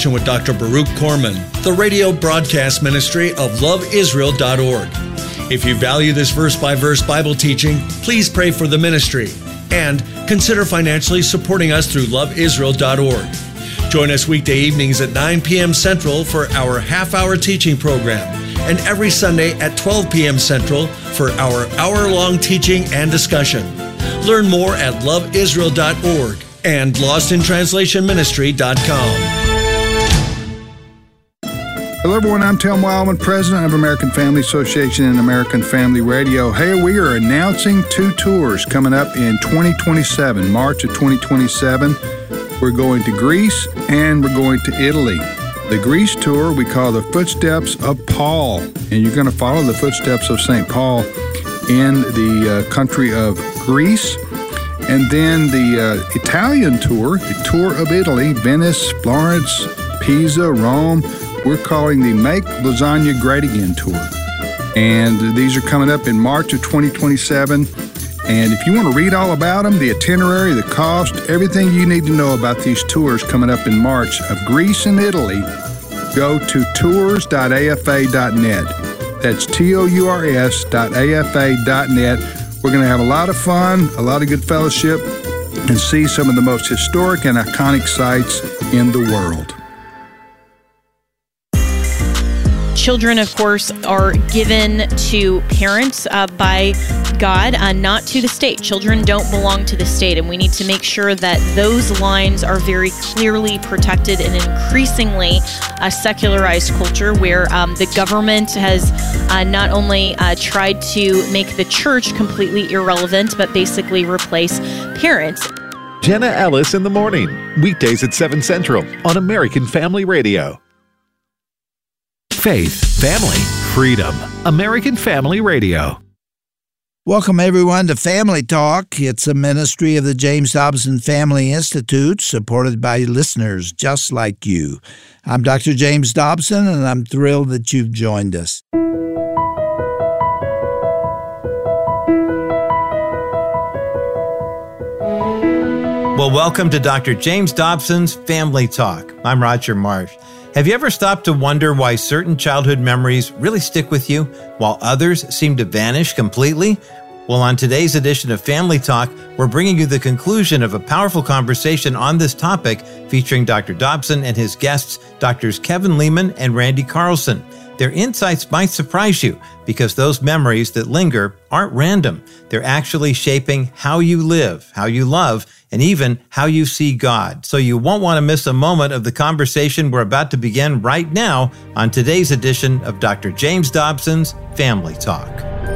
Conversation with Dr. Baruch Corman, the radio broadcast ministry of loveisrael.org. If you value this verse-by-verse Bible teaching, please pray for the ministry and consider financially supporting us through loveisrael.org. Join us weekday evenings at 9 p.m. Central for our half-hour teaching program, and every Sunday at 12 p.m. Central for our hour-long teaching and discussion. Learn more at loveisrael.org and lostintranslationministry.com. Hello, everyone. I'm Tim Wildman, president of American Family Association and American Family Radio. Hey, we are announcing 2 tours coming up in 2027, March of 2027. We're going to Greece and we're going to Italy. The Greece tour we call the Footsteps of Paul, and you're going to follow the footsteps of St. Paul in the country of Greece. And then the Italian tour, the tour of Italy, Venice, Florence, Pisa, Rome. We're calling the Make Lasagna Great Again tour. And these are coming up in March of 2027. And if you want to read all about them, the itinerary, the cost, everything you need to know about these tours coming up in March of Greece and Italy, go to tours.afa.net. That's tours.afa.net. We're going to have a lot of fun, a lot of good fellowship, and see some of the most historic and iconic sites in the world. Children, of course, are given to parents by God, not to the state. Children don't belong to the state, and we need to make sure that those lines are very clearly protected in an increasingly secularized culture where the government has not only tried to make the church completely irrelevant, but basically replace parents. Jenna Ellis in the morning, weekdays at 7 Central on American Family Radio. Faith, family, freedom. American Family Radio. Welcome, everyone, to Family Talk. It's a ministry of the James Dobson Family Institute, supported by listeners just like you. I'm Dr. James Dobson, and I'm thrilled that you've joined us. Well, welcome to Dr. James Dobson's Family Talk. I'm Roger Marsh. Have you ever stopped to wonder why certain childhood memories really stick with you, while others seem to vanish completely? Well, on today's edition of Family Talk, we're bringing you the conclusion of a powerful conversation on this topic featuring Dr. Dobson and his guests, Drs. Kevin Leman and Randy Carlson. Their insights might surprise you because those memories that linger aren't random. They're actually shaping how you live, how you love, and even how you see God. So you won't want to miss a moment of the conversation we're about to begin right now on today's edition of Dr. James Dobson's Family Talk.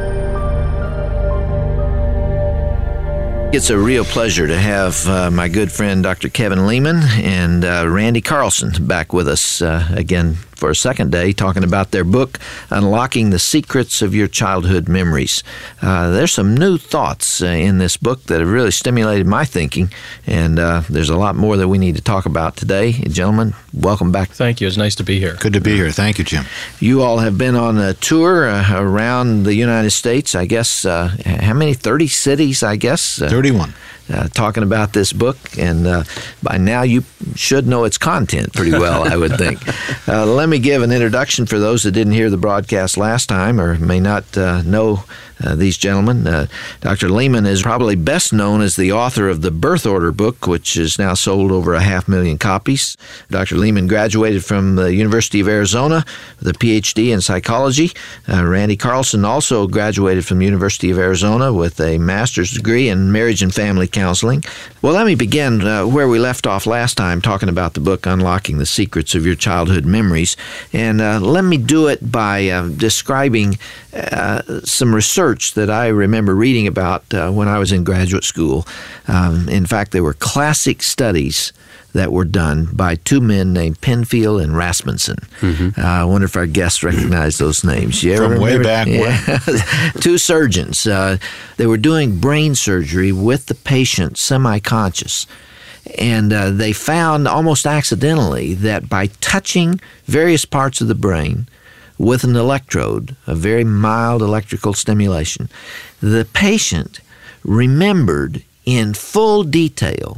It's a real pleasure to have my good friend Dr. Kevin Leman and Randy Carlson back with us again for a second day, talking about their book, Unlocking the Secrets of Your Childhood Memories. There's some new thoughts in this book that have really stimulated my thinking, and there's a lot more that we need to talk about today. Gentlemen, welcome back. Thank you. It's nice to be here. Good to be here. Thank you, Jim. You all have been on a tour around the United States, I guess. How many? 30 cities, I guess? 31. Talking about this book, and by now you should know its content pretty well, I would think. Let me give an introduction for those that didn't hear the broadcast last time or may not know these gentlemen. Dr. Leman is probably best known as the author of the Birth Order book, which has now sold over 500,000 copies. Dr. Leman graduated from the University of Arizona with a PhD in psychology. Randy Carlson also graduated from the University of Arizona with a master's degree in marriage and family counseling. Well, let me begin where we left off last time, talking about the book Unlocking the Secrets of Your Childhood Memories. And let me do it by describing some research that I remember reading about when I was in graduate school. In fact, there were classic studies that were done by 2 men named Penfield and Rasmussen. Mm-hmm. I wonder if our guests recognize those names. You From way back when? 2 surgeons. They were doing brain surgery with the patient semi-conscious. And they found almost accidentally that by touching various parts of the brain with an electrode, a very mild electrical stimulation, the patient remembered in full detail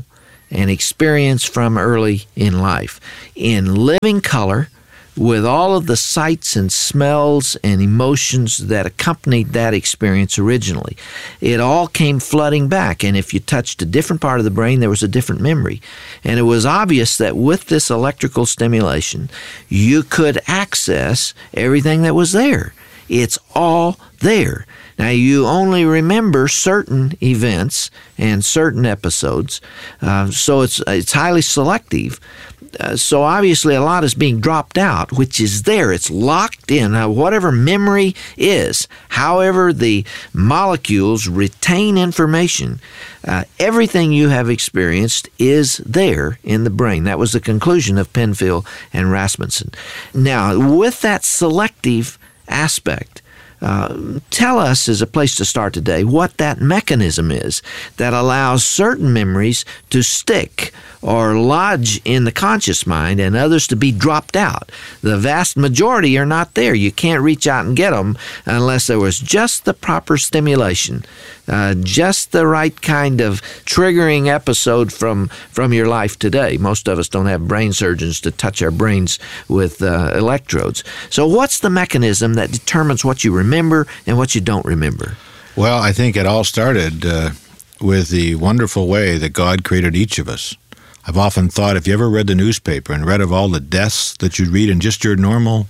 and experience from early in life in living color, with all of the sights and smells and emotions that accompanied that experience originally. It all came flooding back, and if you touched a different part of the brain, there was a different memory. And it was obvious that with this electrical stimulation, you could access everything that was there. It's all there. Now, you only remember certain events and certain episodes, so it's highly selective. So obviously a lot is being dropped out, which is there. It's locked in. Whatever memory is, however the molecules retain information, everything you have experienced is there in the brain. That was the conclusion of Penfield and Rasmussen. Now, with that selective aspect, tell us, as a place to start today, what that mechanism is that allows certain memories to stick or lodge in the conscious mind and others to be dropped out. The vast majority are not there. You can't reach out and get them unless there was just the proper stimulation, just the right kind of triggering episode from your life today. Most of us don't have brain surgeons to touch our brains with electrodes. So what's the mechanism that determines what you remember and what you don't remember? Well, I think it all started with the wonderful way that God created each of us. I've often thought, if you ever read the newspaper and read of all the deaths that you read in just your normal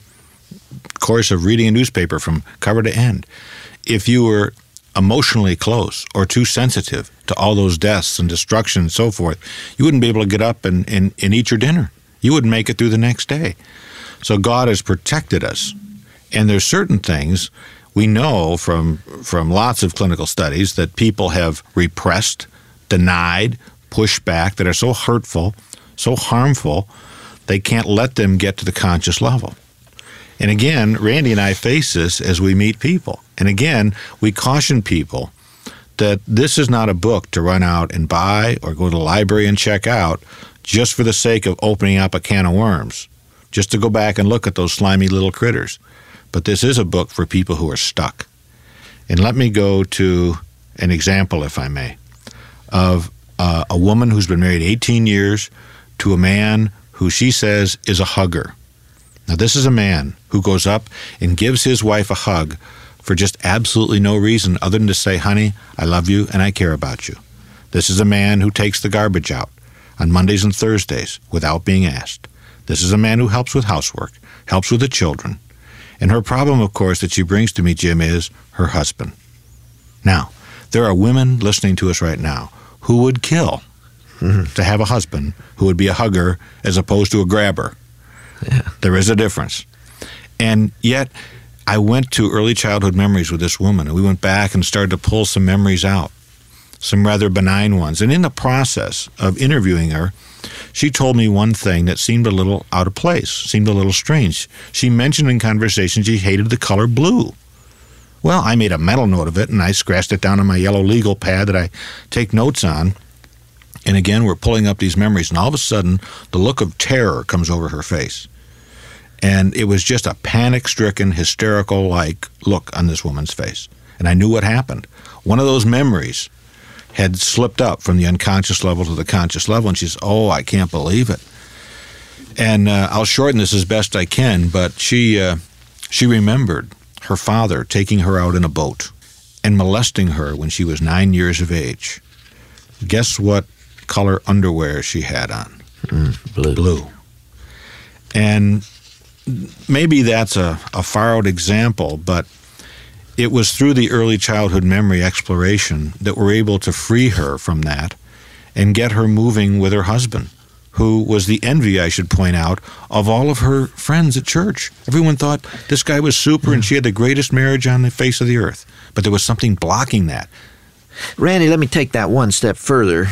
course of reading a newspaper from cover to end, if you were emotionally close or too sensitive to all those deaths and destruction and so forth, you wouldn't be able to get up and eat your dinner. You wouldn't make it through the next day. So God has protected us. And there's certain things we know from lots of clinical studies that people have repressed, denied, pushed back, that are so hurtful, so harmful, they can't let them get to the conscious level. And again, Randy and I face this as we meet people. And again, we caution people that this is not a book to run out and buy or go to the library and check out just for the sake of opening up a can of worms, just to go back and look at those slimy little critters. But this is a book for people who are stuck. And let me go to an example, if I may, of a woman who's been married 18 years to a man who she says is a hugger. Now, this is a man who goes up and gives his wife a hug for just absolutely no reason other than to say, honey, I love you and I care about you. This is a man who takes the garbage out on Mondays and Thursdays without being asked. This is a man who helps with housework, helps with the children. And her problem, of course, that she brings to me, Jim, is her husband. Now, there are women listening to us right now who would kill to have a husband who would be a hugger as opposed to a grabber. Yeah. There is a difference. And yet, I went to early childhood memories with this woman, and we went back and started to pull some memories out, some rather benign ones. And in the process of interviewing her, she told me one thing that seemed a little out of place, seemed a little strange. She mentioned in conversation she hated the color blue. Well, I made a mental note of it, and I scratched it down on my yellow legal pad that I take notes on. And again, we're pulling up these memories, and all of a sudden, the look of terror comes over her face. And it was just a panic-stricken, hysterical-like look on this woman's face. And I knew what happened. One of those memories had slipped up from the unconscious level to the conscious level, and she says, oh, I can't believe it. And I'll shorten this as best I can, but she remembered her father taking her out in a boat and molesting her when she was 9 years of age. Guess what color underwear she had on? Blue. And maybe that's a far-out example, but it was through the early childhood memory exploration that we're able to free her from that and get her moving with her husband, who was the envy, I should point out, of all of her friends at church. Everyone thought this guy was super and she had the greatest marriage on the face of the earth. But there was something blocking that. Randy, let me take that one step further.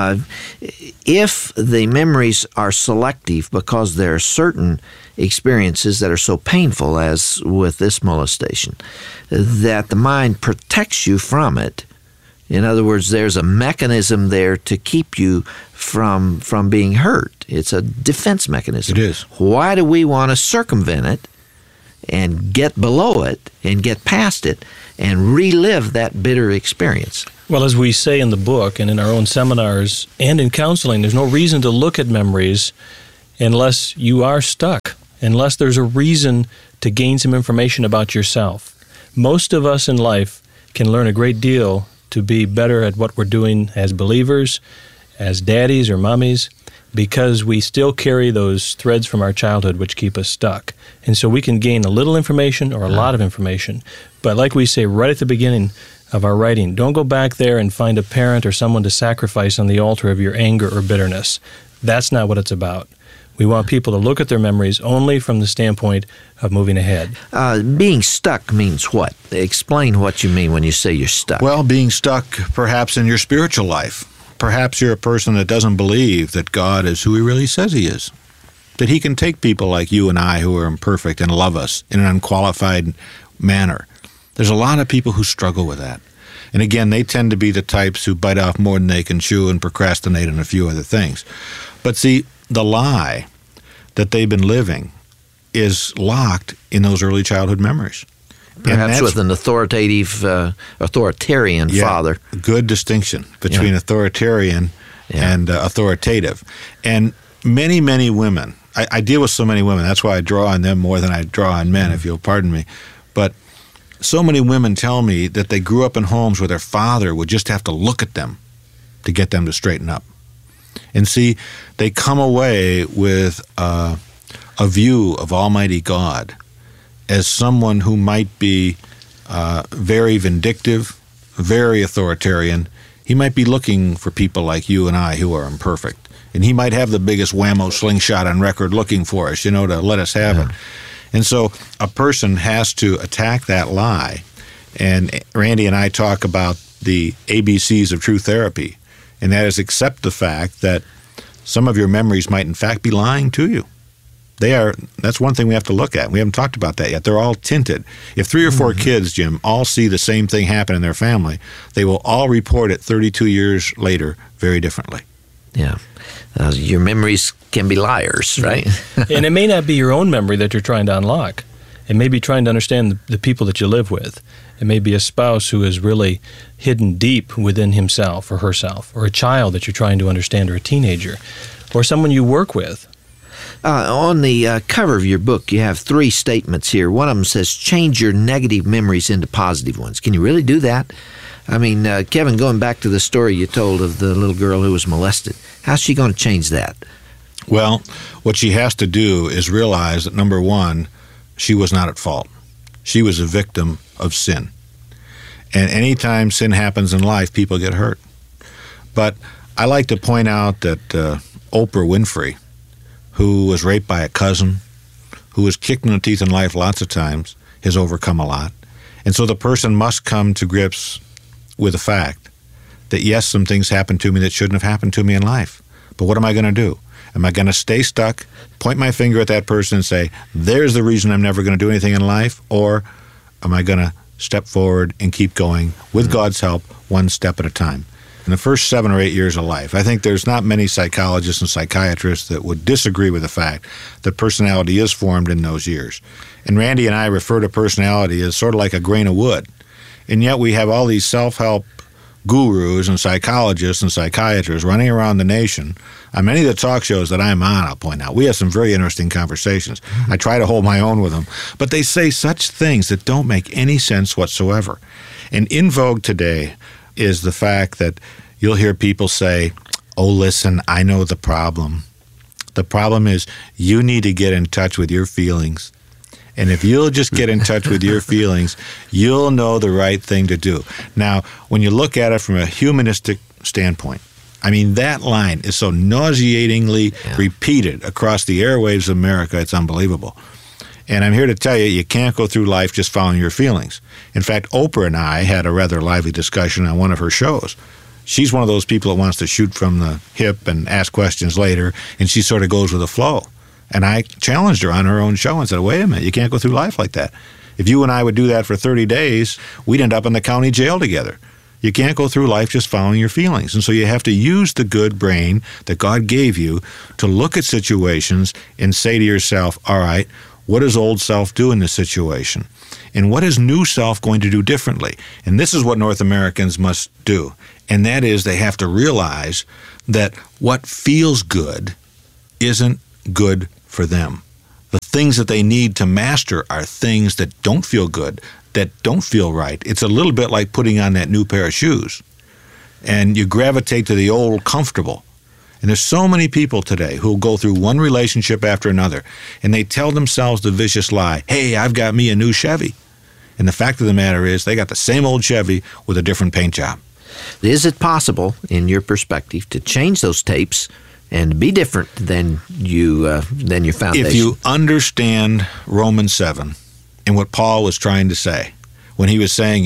If the memories are selective because there are certain experiences that are so painful, as with this molestation, that the mind protects you from it. In other words, there's a mechanism there to keep you from being hurt. It's a defense mechanism. It is. Why do we want to circumvent it and get below it and get past it and relive that bitter experience? Well, as we say in the book and in our own seminars and in counseling, there's no reason to look at memories unless you are stuck, unless there's a reason to gain some information about yourself. Most of us in life can learn a great deal to be better at what we're doing as believers, as daddies or mummies, because we still carry those threads from our childhood which keep us stuck. And so we can gain a little information or a lot of information. But like we say right at the beginning of our writing, don't go back there and find a parent or someone to sacrifice on the altar of your anger or bitterness. That's not what it's about. We want people to look at their memories only from the standpoint of moving ahead. Being stuck means what? Explain what you mean when you say you're stuck. Well, being stuck perhaps in your spiritual life. Perhaps you're a person that doesn't believe that God is who He really says He is. That He can take people like you and I who are imperfect and love us in an unqualified manner. There's a lot of people who struggle with that. And again, they tend to be the types who bite off more than they can chew and procrastinate on a few other things. But see, the lie that they've been living is locked in those early childhood memories. Perhaps with an authoritarian father. Good distinction between authoritarian and authoritative. And many, many women, I deal with so many women, that's why I draw on them more than I draw on men, if you'll pardon me. But so many women tell me that they grew up in homes where their father would just have to look at them to get them to straighten up. And see, they come away with a view of Almighty God as someone who might be very vindictive, very authoritarian. He might be looking for people like you and I who are imperfect. And he might have the biggest whammo slingshot on record looking for us, to let us have it. And so a person has to attack that lie. And Randy and I talk about the ABCs of true therapy. And that is accept the fact that some of your memories might in fact be lying to you. That's one thing we have to look at. We haven't talked about that yet. They're all tinted. If 3 or 4 kids, Jim, all see the same thing happen in their family, they will all report it 32 years later very differently. Yeah. Your memories can be liars, right? And it may not be your own memory that you're trying to unlock. It may be trying to understand the people that you live with. It may be a spouse who is really hidden deep within himself or herself, or a child that you're trying to understand, or a teenager, or someone you work with. On the cover of your book, you have 3 statements here. One of them says, change your negative memories into positive ones. Can you really do that? I mean, Kevin, going back to the story you told of the little girl who was molested, how's she going to change that? Well, what she has to do is realize that, number one, she was not at fault. She was a victim of sin. And anytime sin happens in life, people get hurt. But I like to point out that Oprah Winfrey, who was raped by a cousin, who was kicked in the teeth in life lots of times, has overcome a lot. And so the person must come to grips with the fact that, yes, some things happened to me that shouldn't have happened to me in life. But what am I going to do? Am I going to stay stuck, point my finger at that person and say, there's the reason I'm never going to do anything in life? Or am I going to step forward and keep going with God's help, one step at a time? In the first 7 or 8 years of life, I think there's not many psychologists and psychiatrists that would disagree with the fact that personality is formed in those years. And Randy and I refer to personality as sort of like a grain of wood. And yet we have all these self-help gurus and psychologists and psychiatrists running around the nation. On many of the talk shows that I'm on, I'll point out, we have some very interesting conversations. I try to hold my own with them. But they say such things that don't make any sense whatsoever. And in vogue today is the fact that you'll hear people say, oh, listen, I know the problem. The problem is you need to get in touch with your feelings. And if you'll just get in touch with your feelings, you'll know the right thing to do. Now, when you look at it from a humanistic standpoint, I mean, that line is so nauseatingly repeated across the airwaves of America, it's unbelievable. And I'm here to tell you, you can't go through life just following your feelings. In fact, Oprah and I had a rather lively discussion on one of her shows. She's one of those people that wants to shoot from the hip and ask questions later, and she sort of goes with the flow. And I challenged her on her own show and said, wait a minute, you can't go through life like that. If you and I would do that for 30 days, we'd end up in the county jail together. You can't go through life just following your feelings. And so you have to use the good brain that God gave you to look at situations and say to yourself, all right, What does old self do in this situation? And what is new self going to do differently? And this is what North Americans must do. And that is they have to realize that what feels good isn't good for them. The things that they need to master are things that don't feel good, that don't feel right. It's a little bit like putting on that new pair of shoes. And you gravitate to the old comfortable. And there's so many people today who go through one relationship after another, and they tell themselves the vicious lie, hey, I've got me a new Chevy. And the fact of the matter is they got the same old Chevy with a different paint job. Is it possible, in your perspective, to change those tapes and be different than your foundation? If you understand Romans 7 and what Paul was trying to say, when he was saying,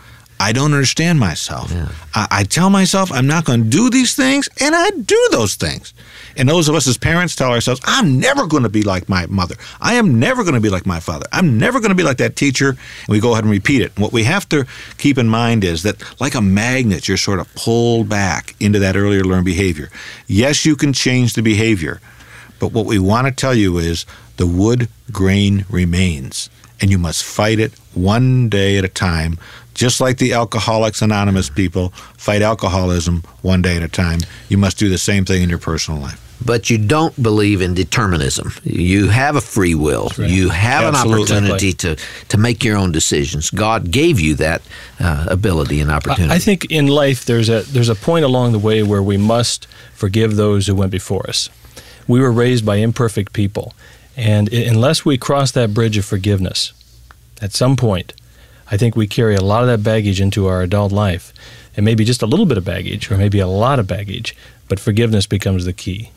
I don't understand myself. Yeah. I tell myself I'm not going to do these things, and I do those things. And those of us as parents tell ourselves, I'm never going to be like my mother. I am never going to be like my father. I'm never going to be like that teacher. And we go ahead and repeat it. And what we have to keep in mind is that like a magnet, you're sort of pulled back into that earlier learned behavior. Yes, you can change the behavior, but what we want to tell you is the wood grain remains, and you must fight it one day at a time. Just like the Alcoholics Anonymous people fight alcoholism one day at a time, you must do the same thing in your personal life. But you don't believe in determinism. You have a free will. Right. You have Absolutely. An opportunity to make your own decisions. God gave you that ability and opportunity. I think in life there's a point along the way where we must forgive those who went before us. We were raised by imperfect people, and unless we cross that bridge of forgiveness, at some point, I think we carry a lot of that baggage into our adult life. It may be just a little bit of baggage, or maybe a lot of baggage, but forgiveness becomes the key.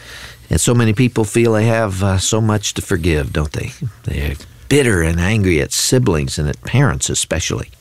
And so many people feel they have so much to forgive, don't they? They're bitter and angry at siblings and at parents especially.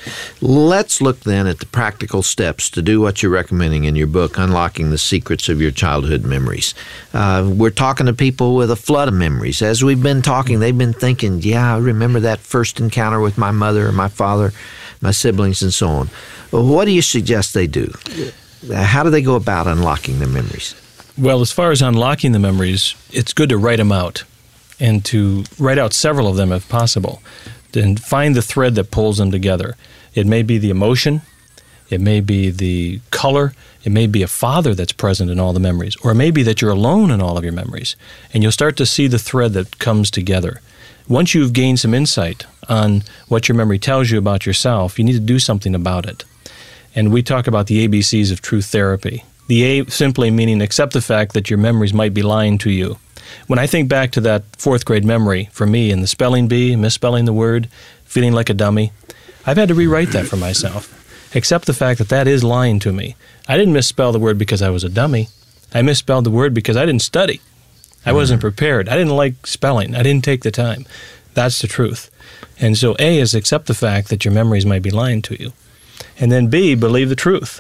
Let's look then at the practical steps to do what you're recommending in your book, Unlocking the Secrets of Your Childhood Memories. We're talking to people with a flood of memories. As we've been talking, they've been thinking, yeah, I remember that first encounter with my mother, my father, my siblings, and so on. Well, what do you suggest they do? How do they go about unlocking their memories? Well, as far as unlocking the memories, it's good to write them out, and to write out several of them if possible, and find the thread that pulls them together. It may be the emotion, it may be the color, it may be a father that's present in all the memories, or it may be that you're alone in all of your memories, and you'll start to see the thread that comes together. Once you've gained some insight on what your memory tells you about yourself, you need to do something about it. And we talk about the ABCs of truth therapy. The A simply meaning accept the fact that your memories might be lying to you. When I think back to that fourth grade memory for me and the spelling bee, misspelling the word, feeling like a dummy, I've had to rewrite that for myself. Accept the fact that that is lying to me. I didn't misspell the word because I was a dummy. I misspelled the word because I didn't study. I wasn't prepared. I didn't like spelling. I didn't take the time. That's the truth. And so A is accept the fact that your memories might be lying to you. And then B, believe the truth.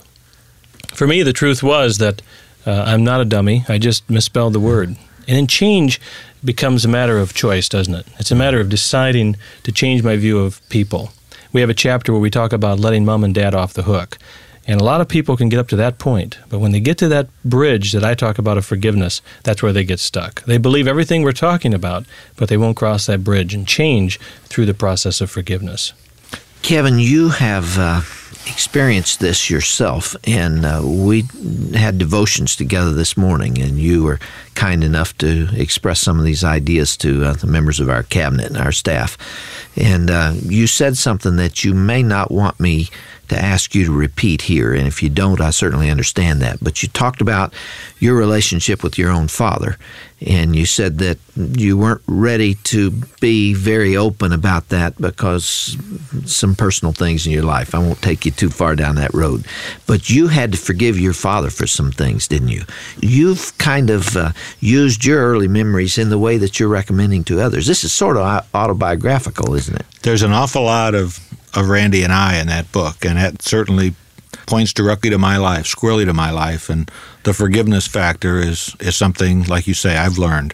For me, the truth was that I'm not a dummy. I just misspelled the word. And then change becomes a matter of choice, doesn't it? It's a matter of deciding to change my view of people. We have a chapter where we talk about letting mom and dad off the hook. And a lot of people can get up to that point. But when they get to that bridge that I talk about of forgiveness, that's where they get stuck. They believe everything we're talking about, but they won't cross that bridge and change through the process of forgiveness. Kevin, you have experienced this yourself, and we had devotions together this morning, and you were kind enough to express some of these ideas to the members of our cabinet and our staff. And you said something that you may not want me to ask you to repeat here, and if you don't, I certainly understand that. But you talked about your relationship with your own father, and you said that you weren't ready to be very open about that because some personal things in your life. I won't take you too far down that road. But you had to forgive your father for some things, didn't you? You've kind of used your early memories in the way that you're recommending to others. This is sort of autobiographical, isn't it? There's an awful lot of Randy and I in that book, and that certainly points directly to my life, squarely to my life, and the forgiveness factor is something, like you say, I've learned.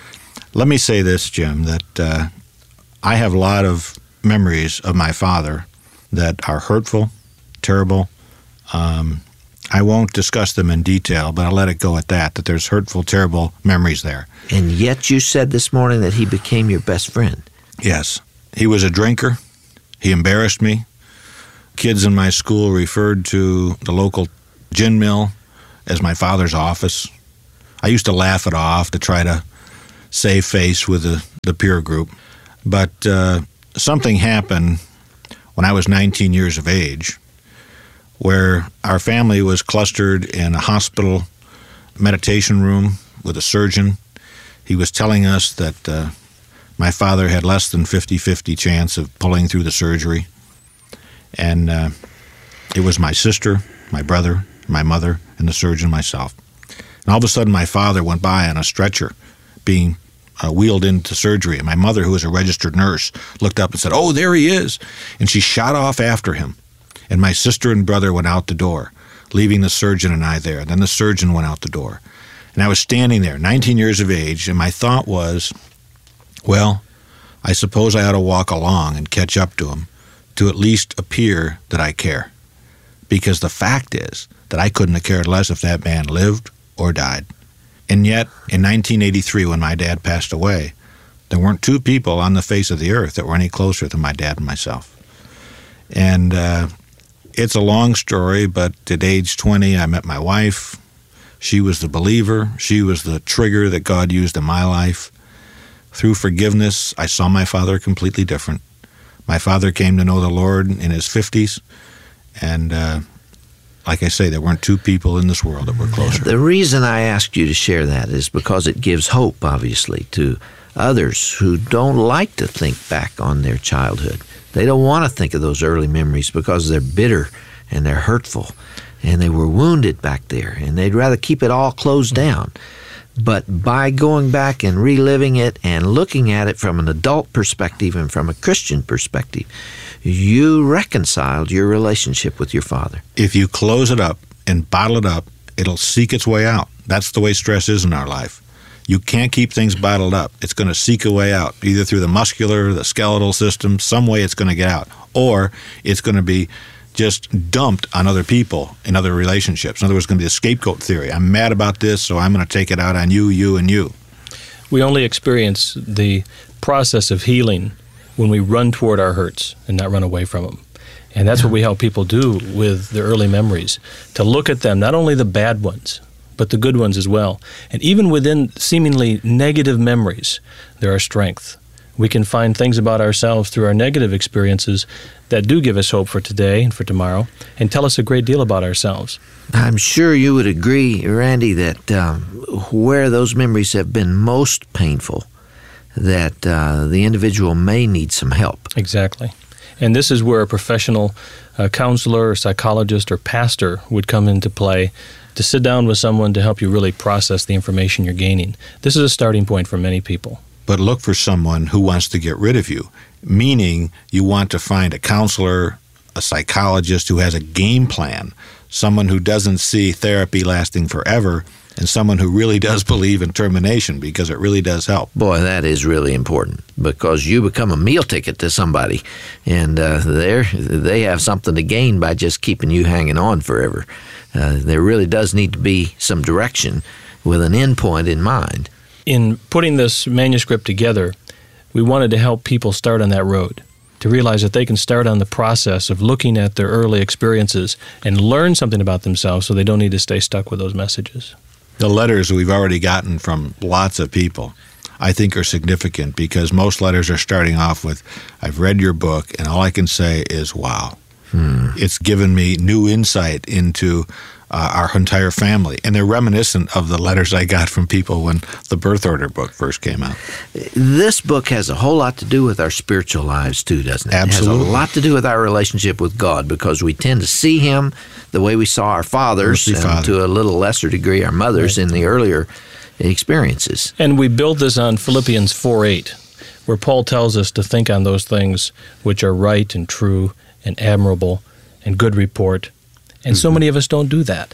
Let me say this, Jim, that I have a lot of memories of my father that are hurtful, terrible. I won't discuss them in detail, but I'll let it go at that there's hurtful, terrible memories there. And yet you said this morning that he became your best friend. Yes. He was a drinker. He embarrassed me. Kids in my school referred to the local gin mill as my father's office. I used to laugh it off to try to save face with the peer group. But something happened when I was 19 years of age, where our family was clustered in a hospital meditation room with a surgeon. He was telling us that my father had less than 50-50 chance of pulling through the surgery. And it was my sister, my brother, my mother, and the surgeon, myself. And all of a sudden, my father went by on a stretcher being wheeled into surgery. And my mother, who was a registered nurse, looked up and said, "Oh, there he is." And she shot off after him. And my sister and brother went out the door, leaving the surgeon and I there. Then the surgeon went out the door. And I was standing there, 19 years of age, and my thought was, well, I suppose I ought to walk along and catch up to him to at least appear that I care. Because the fact is that I couldn't have cared less if that man lived or died. And yet, in 1983, when my dad passed away, there weren't two people on the face of the earth that were any closer than my dad and myself. And it's a long story, but at age 20, I met my wife. She was the believer. She was the trigger that God used in my life. Through forgiveness, I saw my father completely different. My father came to know the Lord in his 50s, and like I say, there weren't two people in this world that were closer. The reason I asked you to share that is because it gives hope, obviously, to others who don't like to think back on their childhood. They don't want to think of those early memories because they're bitter and they're hurtful and they were wounded back there, and they'd rather keep it all closed down. But by going back and reliving it and looking at it from an adult perspective and from a Christian perspective, you reconciled your relationship with your father. If you close it up and bottle it up, it'll seek its way out. That's the way stress is in our life. You can't keep things bottled up. It's going to seek a way out, either through the muscular, the skeletal system, some way it's going to get out. Or it's going to be just dumped on other people in other relationships. In other words, it's going to be a scapegoat theory. I'm mad about this, so I'm going to take it out on you, you, and you. We only experience the process of healing when we run toward our hurts and not run away from them. And that's what we help people do with their early memories, to look at them, not only the bad ones, but the good ones as well. And even within seemingly negative memories, there are strength. We can find things about ourselves through our negative experiences that do give us hope for today and for tomorrow and tell us a great deal about ourselves. I'm sure you would agree, Randy, that where those memories have been most painful, that the individual may need some help. Exactly. And this is where a professional counselor or psychologist or pastor would come into play to sit down with someone to help you really process the information you're gaining. This is a starting point for many people. But look for someone who wants to get rid of you, meaning you want to find a counselor, a psychologist who has a game plan, someone who doesn't see therapy lasting forever, and someone who really does believe in termination, because it really does help. Boy, that is really important, because you become a meal ticket to somebody, and they have something to gain by just keeping you hanging on forever. There really does need to be some direction with an end point in mind. In putting this manuscript together, we wanted to help people start on that road, to realize that they can start on the process of looking at their early experiences and learn something about themselves so they don't need to stay stuck with those messages. The letters we've already gotten from lots of people, I think, are significant, because most letters are starting off with, "I've read your book, and all I can say is, wow." It's given me new insight into our entire family. And they're reminiscent of the letters I got from people when the birth order book first came out. This book has a whole lot to do with our spiritual lives too, doesn't it? Absolutely. It has a lot to do with our relationship with God, because we tend to see Him the way we saw our fathers, and to a little lesser degree our mothers, in the earlier experiences. And we built this on Philippians 4:8, where Paul tells us to think on those things which are right and true and admirable and good report. And so many of us don't do that.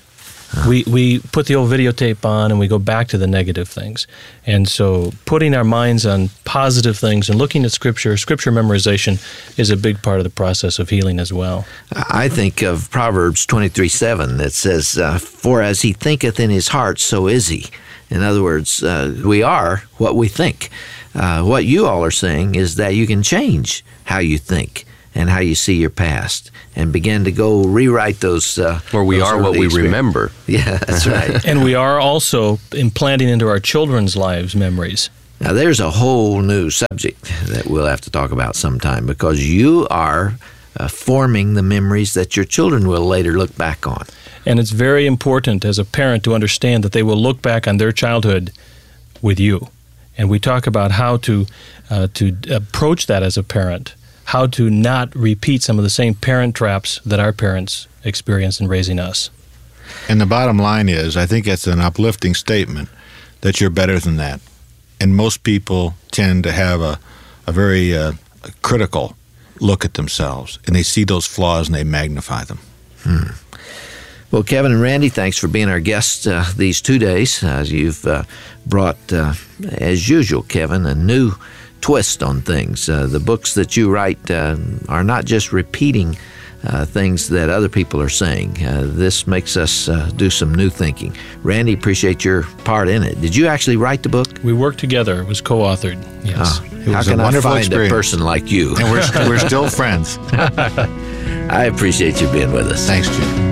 We put the old videotape on and we go back to the negative things. And so putting our minds on positive things and looking at Scripture memorization is a big part of the process of healing as well. I think of Proverbs 23:7 that says, "For as he thinketh in his heart, so is he." In other words, we are what we think. What you all are saying is that you can change how you think and how you see your past and begin to go rewrite those. Or we are what we remember. Yeah, that's right. And we are also implanting into our children's lives memories. Now, there's a whole new subject that we'll have to talk about sometime, because you are forming the memories that your children will later look back on. And it's very important as a parent to understand that they will look back on their childhood with you. And we talk about how to approach that as a parent, how to not repeat some of the same parent traps that our parents experienced in raising us. And the bottom line is, I think it's an uplifting statement that you're better than that. And most people tend to have a very critical look at themselves, and they see those flaws and they magnify them. Well, Kevin and Randy, thanks for being our guests these 2 days. You've brought, as usual, Kevin, a new twist on things. The books that you write are not just repeating things that other people are saying. This makes us do some new thinking. Randy, appreciate your part in it. Did you actually write the book? We worked together. It was co-authored, yes. How can I find a person like you? And we're still friends. I appreciate you being with us. Thanks, Jim.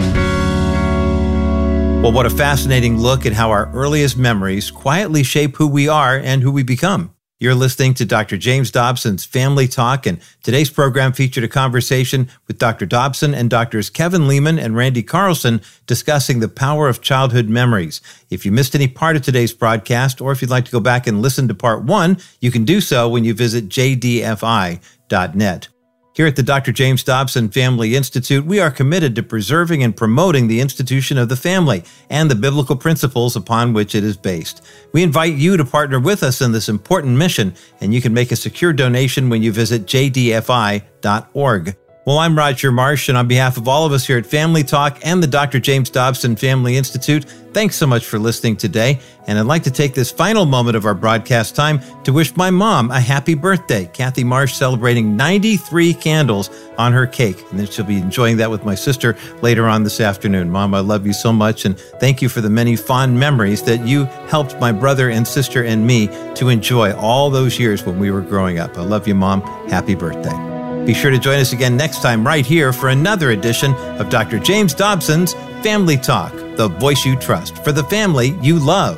Well, what a fascinating look at how our earliest memories quietly shape who we are and who we become. You're listening to Dr. James Dobson's Family Talk, and today's program featured a conversation with Dr. Dobson and Drs. Kevin Leman and Randy Carlson discussing the power of childhood memories. If you missed any part of today's broadcast, or if you'd like to go back and listen to part 1, you can do so when you visit jdfi.net. Here at the Dr. James Dobson Family Institute, we are committed to preserving and promoting the institution of the family and the biblical principles upon which it is based. We invite you to partner with us in this important mission, and you can make a secure donation when you visit jdfi.org. Well, I'm Roger Marsh, and on behalf of all of us here at Family Talk and the Dr. James Dobson Family Institute, thanks so much for listening today. And I'd like to take this final moment of our broadcast time to wish my mom a happy birthday. Kathy Marsh celebrating 93 candles on her cake. And then she'll be enjoying that with my sister later on this afternoon. Mom, I love you so much, and thank you for the many fond memories that you helped my brother and sister and me to enjoy all those years when we were growing up. I love you, Mom. Happy birthday. Be sure to join us again next time right here for another edition of Dr. James Dobson's Family Talk, the voice you trust for the family you love.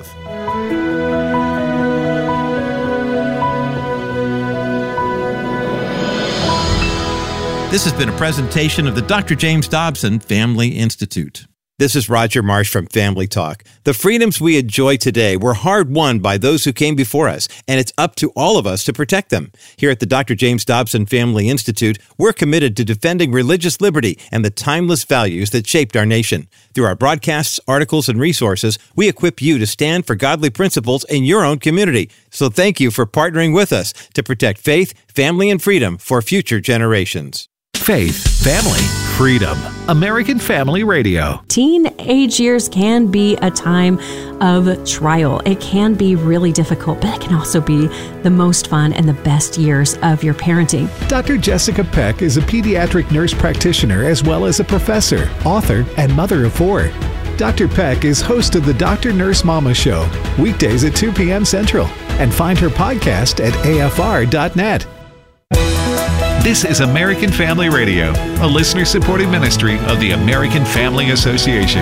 This has been a presentation of the Dr. James Dobson Family Institute. This is Roger Marsh from Family Talk. The freedoms we enjoy today were hard-won by those who came before us, and it's up to all of us to protect them. Here at the Dr. James Dobson Family Institute, we're committed to defending religious liberty and the timeless values that shaped our nation. Through our broadcasts, articles, and resources, we equip you to stand for godly principles in your own community. So thank you for partnering with us to protect faith, family, and freedom for future generations. Faith, family, freedom. American Family Radio. Teenage years can be a time of trial. It can be really difficult, but it can also be the most fun and the best years of your parenting. Dr. Jessica Peck is a pediatric nurse practitioner as well as a professor, author, and mother of 4. Dr. Peck is host of the Dr. Nurse Mama Show, weekdays at 2 p.m. Central, and find her podcast at afr.net. This is American Family Radio, a listener-supported ministry of the American Family Association.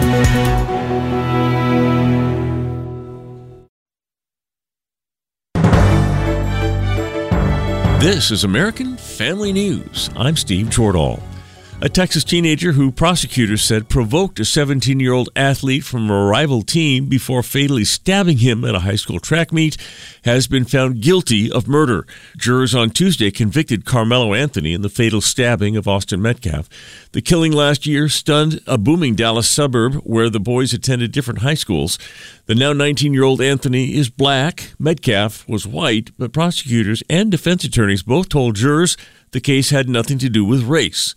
This is American Family News. I'm Steve Jordahl. A Texas teenager who prosecutors said provoked a 17-year-old athlete from a rival team before fatally stabbing him at a high school track meet has been found guilty of murder. Jurors on Tuesday convicted Carmelo Anthony in the fatal stabbing of Austin Metcalf. The killing last year stunned a booming Dallas suburb where the boys attended different high schools. The now 19-year-old Anthony is black. Metcalf was white, but prosecutors and defense attorneys both told jurors the case had nothing to do with race.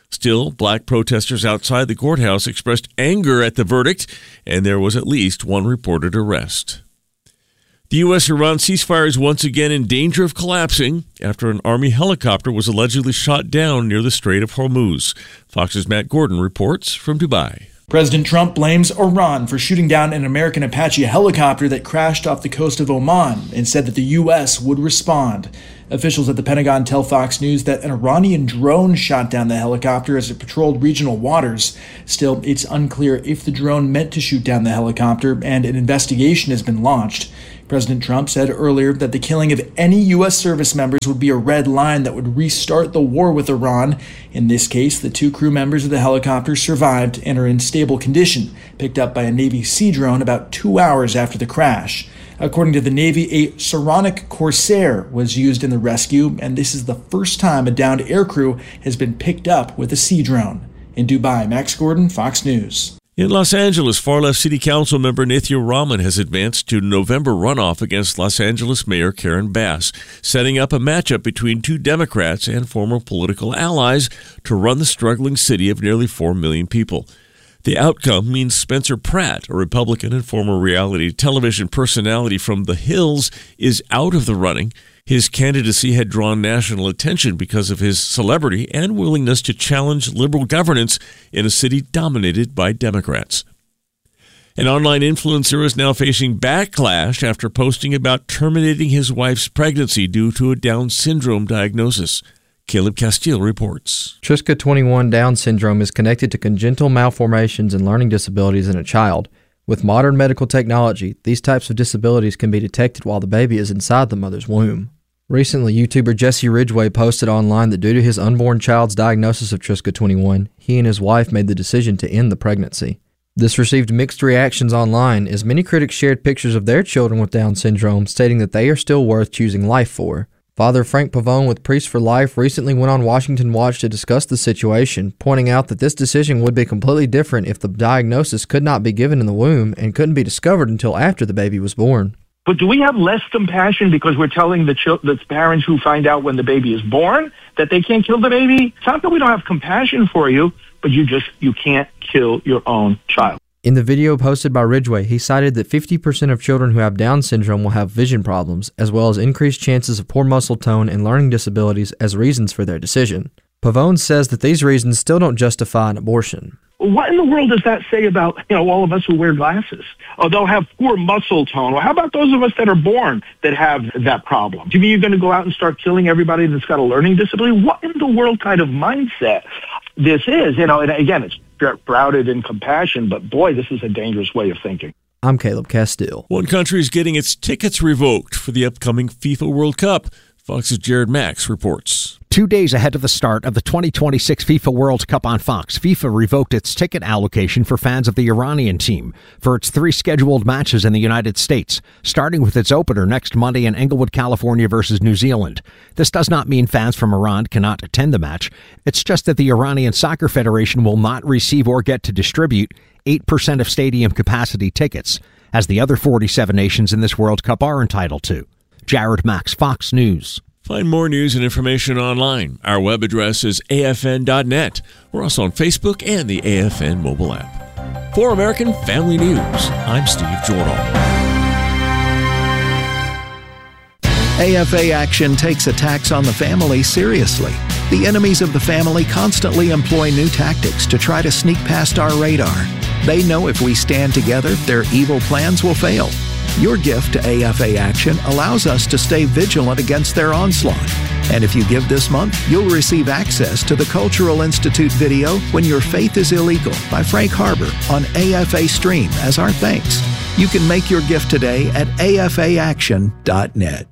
Still, black protesters outside the courthouse expressed anger at the verdict, and there was at least one reported arrest. The U.S.-Iran ceasefire is once again in danger of collapsing after an Army helicopter was allegedly shot down near the Strait of Hormuz. Fox's Matt Gordon reports from Dubai. President Trump blames Iran for shooting down an American Apache helicopter that crashed off the coast of Oman and said that the U.S. would respond. Officials at the Pentagon tell Fox News that an Iranian drone shot down the helicopter as it patrolled regional waters. Still, it's unclear if the drone meant to shoot down the helicopter, and an investigation has been launched. President Trump said earlier that the killing of any U.S. service members would be a red line that would restart the war with Iran. In this case, the 2 crew members of the helicopter survived and are in stable condition, picked up by a Navy Sea drone about 2 hours after the crash. According to the Navy, a Saronic Corsair was used in the rescue, and this is the first time a downed aircrew has been picked up with a Sea drone. In Dubai, Max Gordon, Fox News. In Los Angeles, far-left City Council member Nithya Raman has advanced to November runoff against Los Angeles Mayor Karen Bass, setting up a matchup between 2 Democrats and former political allies to run the struggling city of nearly 4 million people. The outcome means Spencer Pratt, a Republican and former reality television personality from The Hills, is out of the running. His candidacy had drawn national attention because of his celebrity and willingness to challenge liberal governance in a city dominated by Democrats. An online influencer is now facing backlash after posting about terminating his wife's pregnancy due to a Down syndrome diagnosis. Caleb Castile reports. Triska21 Down syndrome is connected to congenital malformations and learning disabilities in a child. With modern medical technology, these types of disabilities can be detected while the baby is inside the mother's womb. Recently, YouTuber Jesse Ridgway posted online that due to his unborn child's diagnosis of Triska21, he and his wife made the decision to end the pregnancy. This received mixed reactions online as many critics shared pictures of their children with Down syndrome, stating that they are still worth choosing life for. Father Frank Pavone with Priests for Life recently went on Washington Watch to discuss the situation, pointing out that this decision would be completely different if the diagnosis could not be given in the womb and couldn't be discovered until after the baby was born. But do we have less compassion because we're telling the parents who find out when the baby is born that they can't kill the baby? It's not that we don't have compassion for you, but you can't kill your own child. In the video posted by Ridgway, he cited that 50% of children who have Down syndrome will have vision problems, as well as increased chances of poor muscle tone and learning disabilities as reasons for their decision. Pavone says that these reasons still don't justify an abortion. What in the world does that say about, all of us who wear glasses? Oh, they'll have poor muscle tone. Well, how about those of us that are born that have that problem? Do you mean you're going to go out and start killing everybody that's got a learning disability? What in the world kind of mindset this is? And again, it's shrouded in compassion, but boy, this is a dangerous way of thinking. I'm Caleb Castile. One country is getting its tickets revoked for the upcoming FIFA World Cup. Fox's Jared Max reports. 2 days ahead of the start of the 2026 FIFA World Cup on Fox, FIFA revoked its ticket allocation for fans of the Iranian team for its 3 scheduled matches in the United States, starting with its opener next Monday in Englewood, California versus New Zealand. This does not mean fans from Iran cannot attend the match. It's just that the Iranian Soccer Federation will not receive or get to distribute 8% of stadium capacity tickets, as the other 47 nations in this World Cup are entitled to. Jared Max, Fox News. Find more news and information online. Our web address is afn.net. We're also on Facebook and the AFN mobile app. For American Family News, I'm Steve Jordahl. AFA Action takes attacks on the family seriously. The enemies of the family constantly employ new tactics to try to sneak past our radar. They know if we stand together, their evil plans will fail. Your gift to AFA Action allows us to stay vigilant against their onslaught. And if you give this month, you'll receive access to the Cultural Institute video When Your Faith is Illegal by Frank Harbor on AFA Stream as our thanks. You can make your gift today at afaaction.net.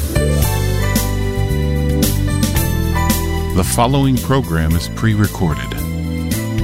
The following program is pre-recorded.